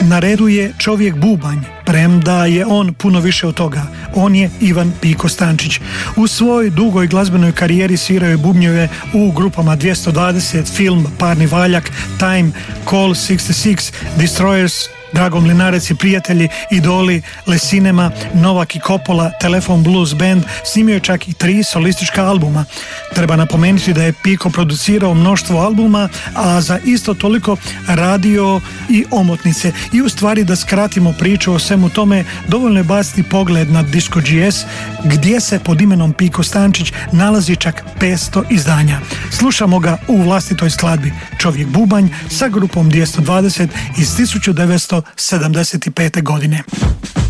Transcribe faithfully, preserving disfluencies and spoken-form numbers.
Na redu je čovjek bubanj, premda je on puno više od toga. On je Ivan Piko Stančić. U svojoj dugoj glazbenoj karijeri svirao je bubnjeve u grupama dvjesto dvadeset, Film, Parni valjak, Time, Call šezdeset šest, Destroyers, Drago Mlinarec i prijatelji, Idoli, Le Cinema, Novak i Coppola, Telefon Blues Band. Snimio je čak i tri solistička albuma. Treba napomenuti da je Piko producirao mnoštvo albuma, a za isto toliko radio i omotnice. I u stvari, da skratimo priču o svemu tome, dovoljno je baciti pogled na Disco G S, gdje se pod imenom Piko Stančić nalazi čak petsto izdanja. Slušamo ga u vlastitoj skladbi Čovjek bubanj sa grupom dvjesto dvadeset iz tisuću devetsto sedamdeset pete godine.